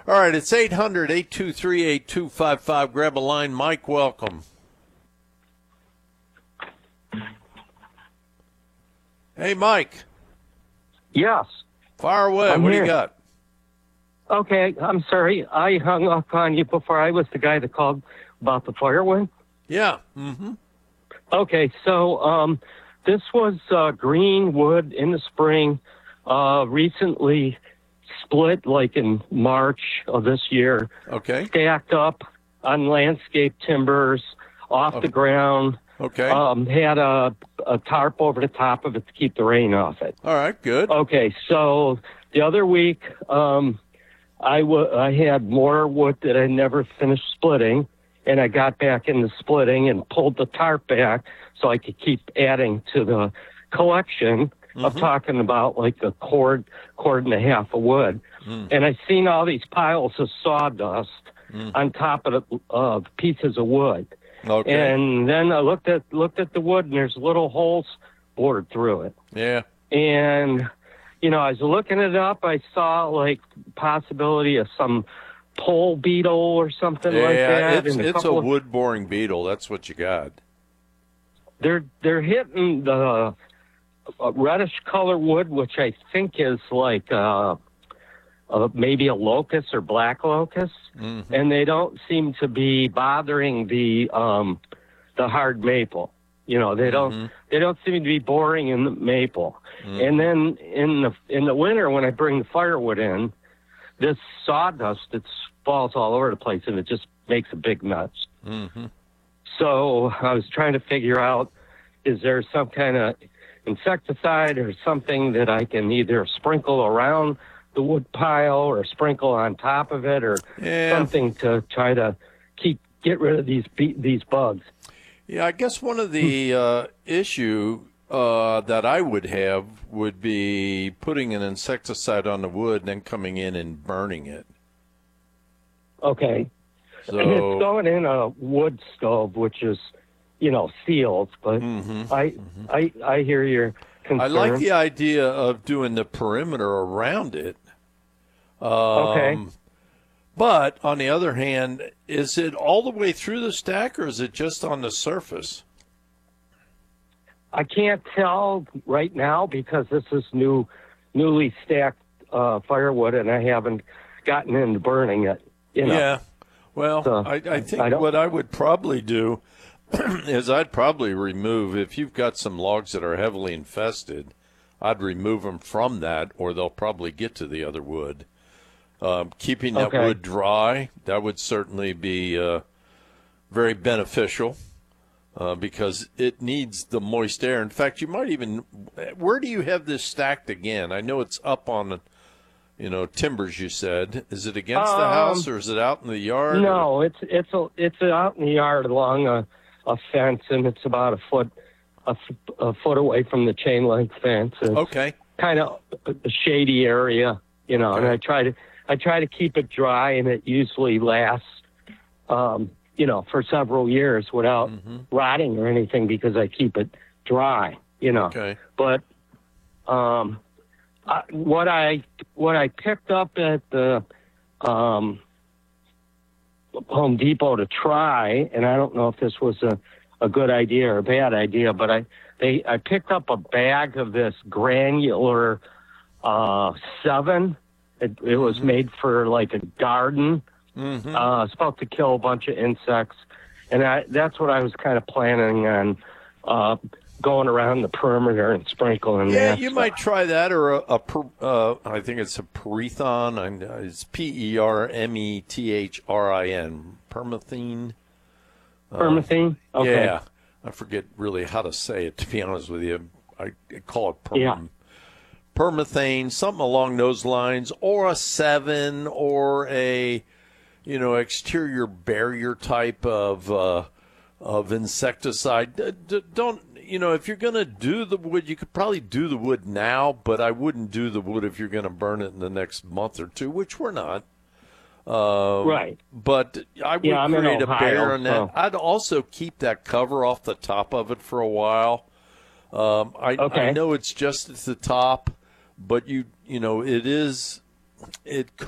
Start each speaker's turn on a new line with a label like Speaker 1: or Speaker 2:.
Speaker 1: All right, it's 800-823-8255. Grab a line. Mike, welcome. Hey, Mike.
Speaker 2: Yes.
Speaker 1: Fire away. What do you got?
Speaker 2: Okay, I'm sorry. I hung up on you before. I was the guy that called about the firewood.
Speaker 1: Yeah. Mm-hmm.
Speaker 2: Okay, so this was green wood in the spring, recently split like in March of this year.
Speaker 1: Okay.
Speaker 2: Stacked up on landscape timbers off the ground.
Speaker 1: Okay.
Speaker 2: Had a tarp over the top of it to keep the rain off it.
Speaker 1: All right, good.
Speaker 2: Okay, so the other week I had more wood that I never finished splitting, and I got back into splitting and pulled the tarp back so I could keep adding to the collection of talking about like a cord and a half of wood. And I seen all these piles of sawdust on top of the pieces of wood.
Speaker 1: Okay.
Speaker 2: And then I looked at the wood, and there's little holes bored through it.
Speaker 1: Yeah.
Speaker 2: And, you know, I was looking it up. I saw, like, possibility of some pole beetle or something like that.
Speaker 1: Yeah, it's a wood-boring beetle. That's what you got.
Speaker 2: They're hitting the reddish color wood, which I think is like maybe a locust or black locust. And they don't seem to be bothering the hard maple. You know, they don't seem to be boring in the maple. And then in the winter when I bring the firewood in, this sawdust it falls all over the place and it just makes a big mess. So I was trying to figure out, is there some kind of insecticide or something that I can either sprinkle around the wood pile or sprinkle on top of it or something to try to get rid of these bugs.
Speaker 1: Yeah, I guess one of the issue that I would have would be putting an insecticide on the wood and then coming in and burning it.
Speaker 2: Okay.
Speaker 1: So
Speaker 2: it's going in a wood stove, which is, you know, sealed, but I hear your concern.
Speaker 1: I like the idea of doing the perimeter around it.
Speaker 2: Okay.
Speaker 1: But on the other hand, is it all the way through the stack or is it just on the surface?
Speaker 2: I can't tell right now because this is newly stacked firewood, and I haven't gotten into burning it. You know?
Speaker 1: Yeah. Well, so, I think what I would probably do is I'd probably remove, if you've got some logs that are heavily infested, I'd remove them from that, or they'll probably get to the other wood. Keeping that wood dry, that would certainly be very beneficial because it needs the moist air. In fact, you might even – where do you have this stacked again? I know it's up on, you know, timbers, you said. Is it against the house or is it out in the yard?
Speaker 2: No, it's out in the yard along a fence, and it's about a foot away from the chain link fence. It's kind of a shady area, you know, and I try to keep it dry, and it usually lasts, you know, for several years without rotting or anything because I keep it dry, you know. Okay. But what I picked up at the Home Depot to try, and I don't know if this was a good idea or a bad idea, but I picked up a bag of this granular 7. It was made for like a garden. It's supposed to kill a bunch of insects, and that's what I was kind of planning on going around the perimeter and sprinkling.
Speaker 1: Yeah, you might try that, or I think it's a Permethrin. It's Permethrin. Permethrin.
Speaker 2: Permethrin. Okay.
Speaker 1: Yeah, I forget really how to say it. To be honest with you, I call it permethane, something along those lines, or a 7, or a, you know, exterior barrier type of insecticide. Don't, you know, if you're going to do the wood, you could probably do the wood now, but I wouldn't do the wood if you're going to burn it in the next month or two, which we're not.
Speaker 2: Right.
Speaker 1: But I would create a barrier on that. I'd also keep that cover off the top of it for a while. I know it's just at the top, but you know, it